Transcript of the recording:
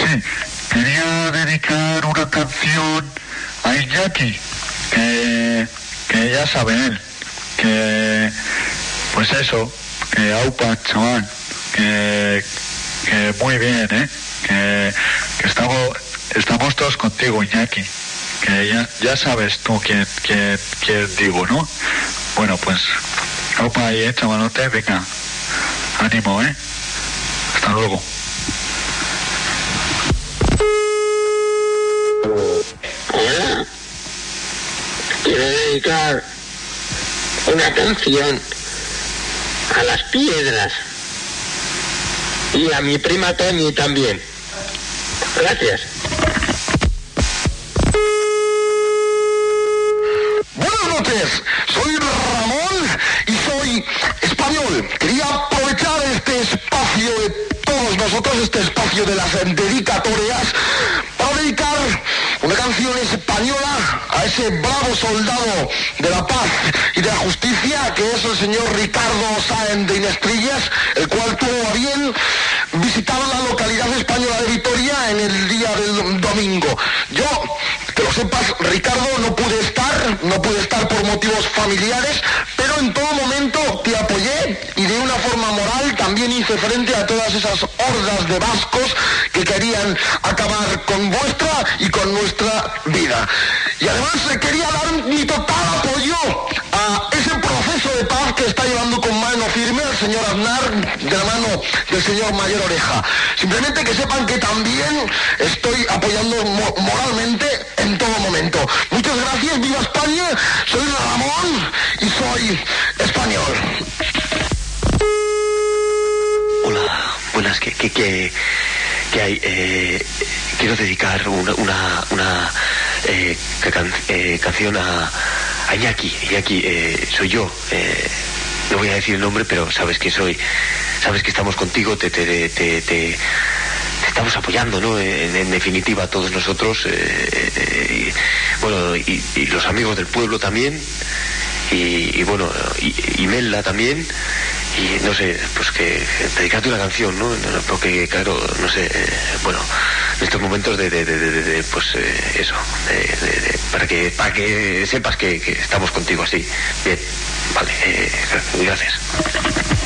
Sí, quería dedicar una canción a Iñaki, que ya sabe él, que pues eso, que aupa, chaval, que muy bien, que estamos todos contigo, Iñaki, que ya sabes tú quién digo, ¿no? Bueno, pues aupa ahí, chavalote, venga, ánimo, hasta luego. Hola, quiero dedicar una canción a las piedras y a mi prima Tony también. Gracias. Buenas noches, soy Ramón y soy español. Quería aprovechar este espacio de todos nosotros, este espacio de las dedicatorias, para dedicar una canción española a ese bravo soldado de la paz y de la justicia que es el señor Ricardo Sáenz de Inestrillas, el cual tuvo a bien visitar la localidad española de Vitoria en el día del domingo. Yo, que lo sepas, Ricardo, no pude estar por motivos familiares, pero en todo momento te apoyé y de una forma moral también hice frente a todas esas hordas de vascos que querían acabar con vuestra y con nuestra vida. Y además quería dar mi total apoyo a ese proceso de paz que está llevando con mano firme el señor Aznar de la mano del señor Mayor Oreja. Simplemente que sepan que también estoy apoyando moralmente en todo momento. Muchas gracias, viva España, soy Ramón y soy español. Hola, buenas, ¿qué hay? Quiero dedicar una canción a Iñaki. Iñaki, soy yo. No voy a decir el nombre, pero sabes que soy. Sabes que estamos contigo, te estamos apoyando, ¿no? En definitiva, todos nosotros, y los amigos del pueblo también, y Melda también. Y no sé, pues que dedicarte una canción, ¿no? Porque claro, no sé, en estos momentos para que sepas que estamos contigo así. Bien, vale, gracias.